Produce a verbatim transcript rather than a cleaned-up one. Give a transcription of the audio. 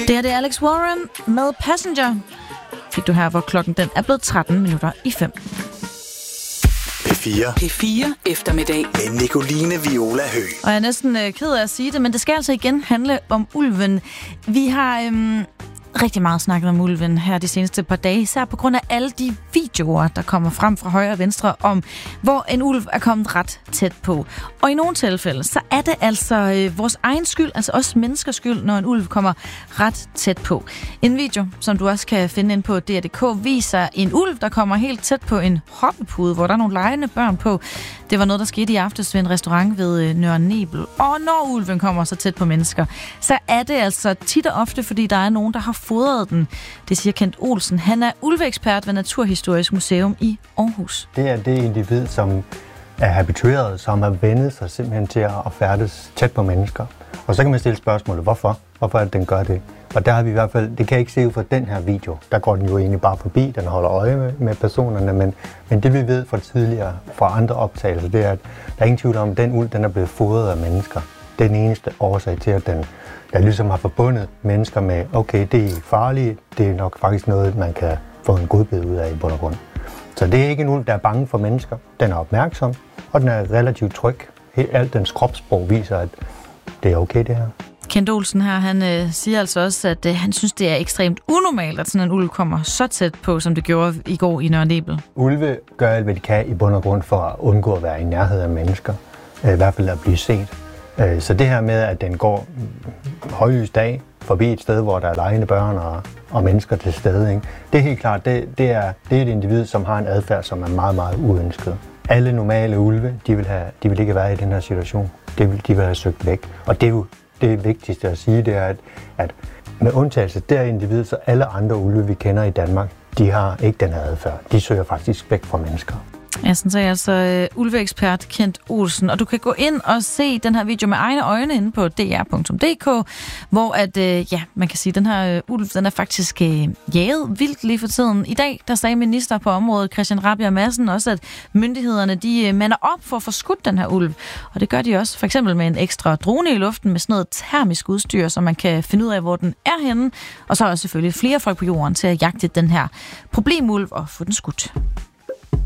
Det her det er Alex Warren med Passenger. Fik du her, hvor klokken den er blevet tretten minutter i fem. P fire. P fire eftermiddag. Med Nicoline Viola Høgh. Og jeg er næsten øh, ked af at sige det, men det skal altså igen handle om ulven. Vi har øhm, rigtig meget snakket om ulven her de seneste par dage, især på grund af alle de videoer, der kommer frem fra højre og venstre, om hvor en ulv er kommet ret tæt på. Og i nogle tilfælde, så er det altså øh, vores egen skyld, altså os menneskers skyld, når en ulv kommer ret tæt på. En video, som du også kan finde ind på D R punktum D K, viser en ulv, der kommer helt tæt på en hoppepude, hvor der er nogle legende børn på. Det var noget, der skete i aftes ved en restaurant ved øh, Nørre Nebel. Og når ulven kommer så tæt på mennesker, så er det altså tit og ofte, fordi der er nogen, der har fodret den. Det siger Kent Olsen. Han er ulveekspert ved Naturhistorisk Museum i Aarhus. Det er det individ, som er habitueret, som har vendet sig simpelthen til at færdes tæt på mennesker. Og så kan man stille spørgsmålet, hvorfor? Hvorfor er det, den gør det? Og der har vi i hvert fald, det kan jeg ikke se ud fra den her video. Der går den jo egentlig bare forbi, den holder øje med, med personerne, men, men det vi ved fra tidligere, fra andre optagelser, det er, at der er ingen tvivl om, at den ulv, den er blevet fodret af mennesker. Det er den eneste årsag til, at den der ligesom har forbundet mennesker med, okay, det er farligt, det er nok faktisk noget, man kan få en godbid ud af i bund og grund. Så det er ikke en ulv, der er bange for mennesker. Den er opmærksom, og den er relativt tryg. Alt dens kropssprog viser, at det er okay, det her. Kent Olsen her, han øh, siger altså også, at øh, han synes, det er ekstremt unormalt, at sådan en ulv kommer så tæt på, som det gjorde i går i Nørre Nebel. Ulve gør alt, hvad de kan i bund og grund for at undgå at være i nærhed af mennesker. I hvert fald at blive set. Så det her med, at den går højlys dag forbi et sted, hvor der er legende børn og, og mennesker til stede, ikke? Det er helt klart, det, det, er, det er et individ, som har en adfærd, som er meget, meget uønsket. Alle normale ulve, de vil, have, de vil ikke være i den her situation. Det vil, de vil have søgt væk. Og det er jo det vigtigste at sige, det er, at, at med undtagelse der individ, så alle andre ulve, vi kender i Danmark, de har ikke den her adfærd. De søger faktisk væk fra mennesker. Ja, sådan sagde altså uh, ulveekspert Kent Olsen. Og du kan gå ind og se den her video med egne øjne inde på D R punktum D K, hvor at, uh, ja, man kan sige, at den her uh, ulv, den er faktisk uh, jaget vildt lige for tiden. I dag, der sagde minister på området, Christian Rabjerg Madsen, også, at myndighederne, de uh, mander op for at få skudt den her ulv. Og det gør de også, for eksempel med en ekstra drone i luften, med sådan noget termisk udstyr, så man kan finde ud af, hvor den er henne. Og så er der selvfølgelig flere folk på jorden til at jagte den her problemulv og få den skudt.